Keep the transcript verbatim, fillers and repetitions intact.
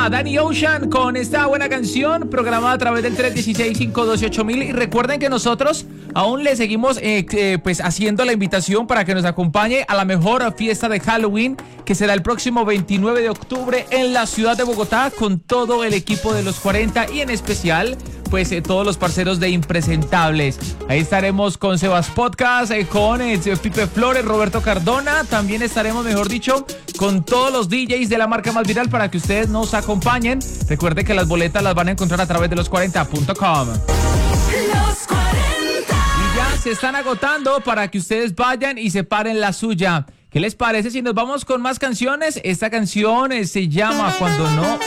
a Danny Ocean con esta buena canción programada a través del tres uno seis, cinco uno ocho mil. Y recuerden que nosotros aún le seguimos eh, eh, pues haciendo la invitación para que nos acompañe a la mejor fiesta de Halloween, que será el próximo veintinueve de octubre en la ciudad de Bogotá, con todo el equipo de los cuarenta y en especial pues eh, todos los parceros de Impresentables. Ahí estaremos con Sebas Podcast, eh, con eh, Pipe Flores, Roberto Cardona. También estaremos, mejor dicho, con todos los D Js de la marca más viral para que ustedes nos acompañen. Recuerde que las boletas las van a encontrar a través de los cuarenta punto com. Los cuarenta. Y ya se están agotando para que ustedes vayan y separen la suya. ¿Qué les parece si nos vamos con más canciones? Esta canción eh, se llama Cuando no